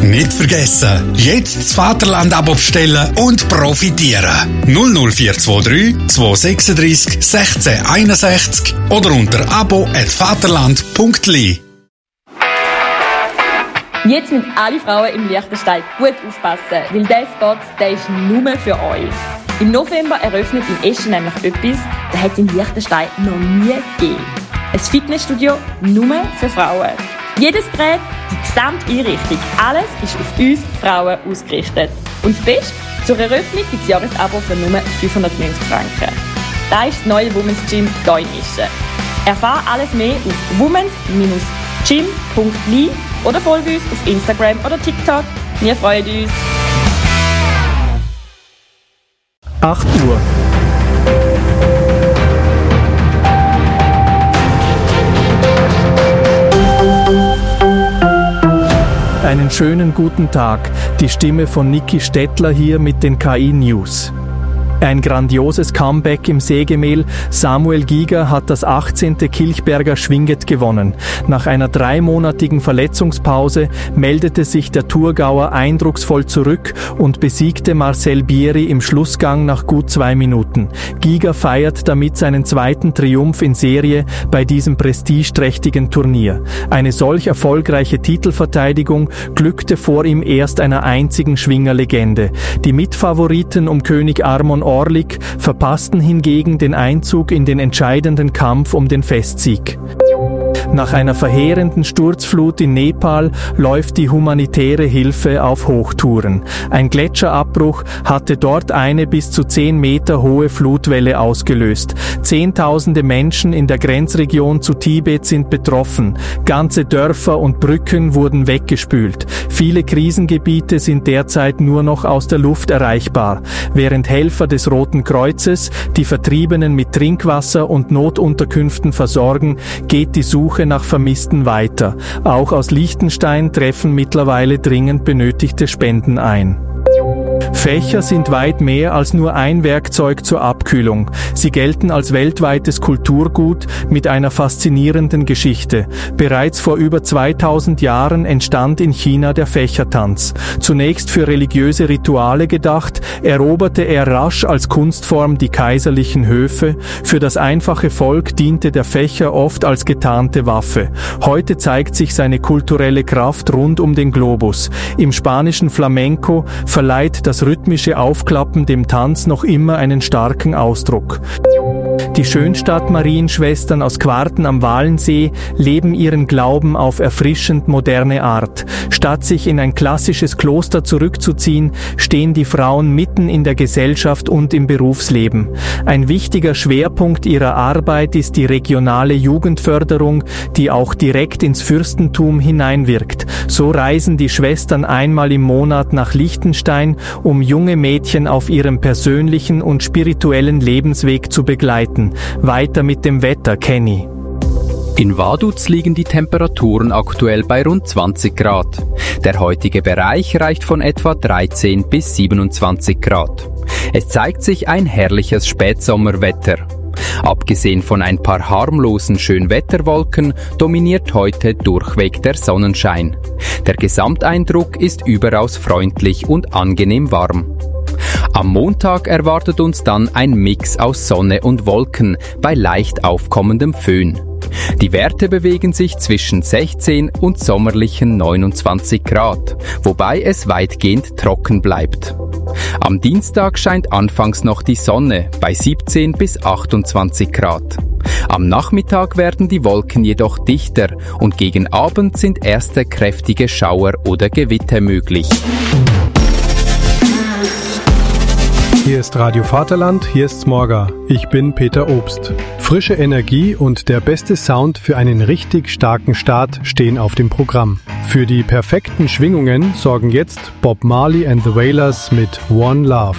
Nicht vergessen, jetzt das Vaterland-Abo bestellen und profitieren. 00423 236 1661 oder unter abo@vaterland.li. Jetzt müssen alle Frauen im Liechtenstein gut aufpassen, weil dieser Spot, der ist nur für euch. Im November eröffnet in Eschen nämlich etwas, das hat es in Liechtenstein noch nie gegeben. Ein Fitnessstudio nur für Frauen. Jedes Gerät, die gesamte Einrichtung, alles ist auf uns Frauen ausgerichtet. Und das Beste, zur Eröffnung gibt es Jahresabo für nur 590 Franken. Das ist das neue Women's Gym hier in Eschen. Erfahre alles mehr auf womens-gym.li oder folge uns auf Instagram oder TikTok. Wir freuen uns. 8 Uhr. Einen schönen guten Tag. Die Stimme von Niki Stettler hier mit den KI-News. Ein grandioses Comeback im Sägemehl. Samuel Giger hat das 18. Kilchberger Schwinget gewonnen. Nach einer 3-monatigen Verletzungspause meldete sich der Thurgauer eindrucksvoll zurück und besiegte Marcel Bieri im Schlussgang nach gut 2 Minuten. Giger feiert damit seinen 2. Triumph in Serie bei diesem prestigeträchtigen Turnier. Eine solch erfolgreiche Titelverteidigung glückte vor ihm erst einer einzigen Schwingerlegende. Die Mitfavoriten um König Armon Orlik verpassten hingegen den Einzug in den entscheidenden Kampf um den Festsieg. Nach einer verheerenden Sturzflut in Nepal läuft die humanitäre Hilfe auf Hochtouren. Ein Gletscherabbruch hatte dort eine bis zu 10 Meter hohe Flutwelle ausgelöst. Zehntausende Menschen in der Grenzregion zu Tibet sind betroffen. Ganze Dörfer und Brücken wurden weggespült. Viele Krisengebiete sind derzeit nur noch aus der Luft erreichbar, während Helfer des Roten Kreuzes die Vertriebenen mit Trinkwasser und Notunterkünften versorgen, geht die Suche nach Vermissten weiter. Auch aus Liechtenstein treffen mittlerweile dringend benötigte Spenden ein. Fächer sind weit mehr als nur ein Werkzeug zur Abkühlung. Sie gelten als weltweites Kulturgut mit einer faszinierenden Geschichte. Bereits vor über 2000 Jahren entstand in China der Fächertanz. Zunächst für religiöse Rituale gedacht, eroberte er rasch als Kunstform die kaiserlichen Höfe. Für das einfache Volk diente der Fächer oft als getarnte Waffe. Heute zeigt sich seine kulturelle Kraft rund um den Globus. Im spanischen Flamenco verleiht das rhythmische Aufklappen dem Tanz noch immer einen starken Ausdruck. Die Schönstatt-Marienschwestern aus Quarten am Walensee leben ihren Glauben auf erfrischend moderne Art. Statt sich in ein klassisches Kloster zurückzuziehen, stehen die Frauen mitten in der Gesellschaft und im Berufsleben. Ein wichtiger Schwerpunkt ihrer Arbeit ist die regionale Jugendförderung, die auch direkt ins Fürstentum hineinwirkt. So reisen die Schwestern einmal im Monat nach Liechtenstein, um junge Mädchen auf ihrem persönlichen und spirituellen Lebensweg zu begleiten. Weiter mit dem Wetter, Kenny. In Vaduz liegen die Temperaturen aktuell bei rund 20 Grad. Der heutige Bereich reicht von etwa 13 bis 27 Grad. Es zeigt sich ein herrliches Spätsommerwetter. Abgesehen von ein paar harmlosen Schönwetterwolken dominiert heute durchweg der Sonnenschein. Der Gesamteindruck ist überaus freundlich und angenehm warm. Am Montag erwartet uns dann ein Mix aus Sonne und Wolken bei leicht aufkommendem Föhn. Die Werte bewegen sich zwischen 16 und sommerlichen 29 Grad, wobei es weitgehend trocken bleibt. Am Dienstag scheint anfangs noch die Sonne bei 17 bis 28 Grad. Am Nachmittag werden die Wolken jedoch dichter und gegen Abend sind erste kräftige Schauer oder Gewitter möglich. Hier ist Radio Vaterland, hier ist Smorga. Ich bin Peter Obst. Frische Energie und der beste Sound für einen richtig starken Start stehen auf dem Programm. Für die perfekten Schwingungen sorgen jetzt Bob Marley and the Wailers mit One Love.